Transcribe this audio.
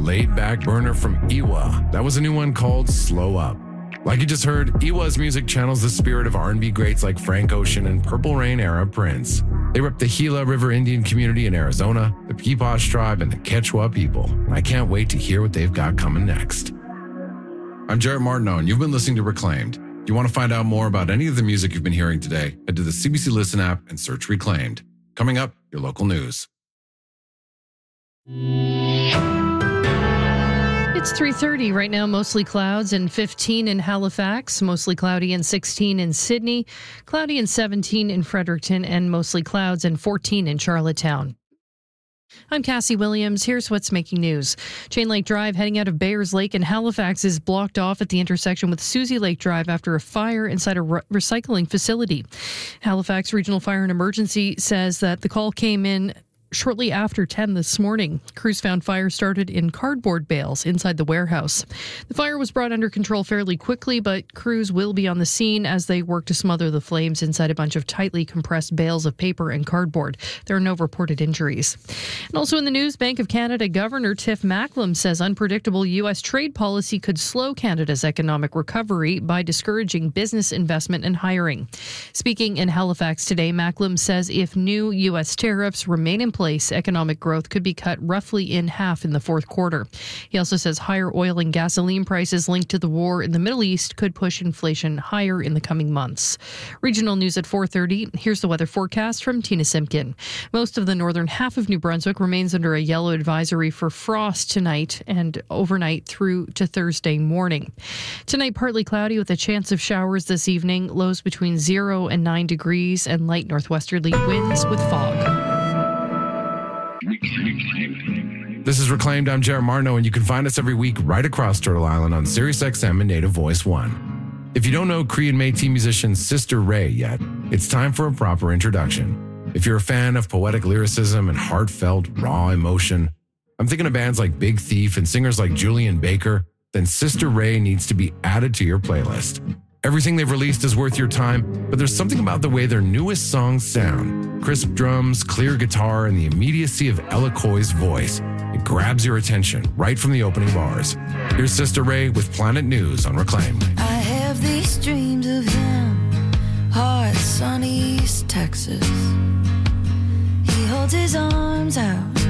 laid-back burner from Iwa. That was a new one called Slow Up. Like you just heard, Iwa's music channels the spirit of R&B greats like Frank Ocean and Purple Rain era Prince. They rep the Gila River Indian community in Arizona, the Pequot tribe, and the Quechua people. And I can't wait to hear what they've got coming next. I'm Jarrett Martineau, and you've been listening to Reclaimed. If you want to find out more about any of the music you've been hearing today, head to the CBC Listen app and search Reclaimed. Coming up, your local news. It's 3:30 right now, mostly clouds and 15 in Halifax, mostly cloudy and 16 in Sydney, cloudy and 17 in Fredericton, and mostly clouds and 14 in Charlottetown. I'm Cassie Williams. Here's what's making news. Chain Lake Drive heading out of Bayers Lake in Halifax is blocked off at the intersection with Susie Lake Drive after a fire inside a recycling facility. Halifax Regional Fire and Emergency says that the call came in shortly after 10 this morning. Crews found fire started in cardboard bales inside the warehouse. The fire was brought under control fairly quickly, but crews will be on the scene as they work to smother the flames inside a bunch of tightly compressed bales of paper and cardboard. There are no reported injuries. And also in the news, Bank of Canada Governor Tiff Macklem says unpredictable U.S. trade policy could slow Canada's economic recovery by discouraging business investment and hiring. Speaking in Halifax today, Macklem says if new U.S. tariffs remain in place, economic growth could be cut roughly in half in the fourth quarter. He also says higher oil and gasoline prices linked to the war in the Middle East could push inflation higher in the coming months. Regional news at 4:30. Here's the weather forecast from Tina Simpkin. Most of the northern half of New Brunswick remains under a yellow advisory for frost tonight and overnight through to Thursday morning. Tonight, partly cloudy with a chance of showers this evening, lows between 0 and 9 degrees, and light northwesterly winds with fog. This is Reclaimed. I'm Jarrett Martineau, and you can find us every week right across Turtle Island on SiriusXM and Native Voice 1. If you don't know Cree and Métis musician Sister Ray yet, it's time for a proper introduction. If you're a fan of poetic lyricism and heartfelt, raw emotion, I'm thinking of bands like Big Thief and singers like Julian Baker, then Sister Ray needs to be added to your playlist. Everything they've released is worth your time, but there's something about the way their newest songs sound. Crisp drums, clear guitar, and the immediacy of Ella Coy's voice. It grabs your attention right from the opening bars. Here's Sister Ray with Planet News on Reclaimed. I have these dreams of him, hot, sunny East Texas. He holds his arms out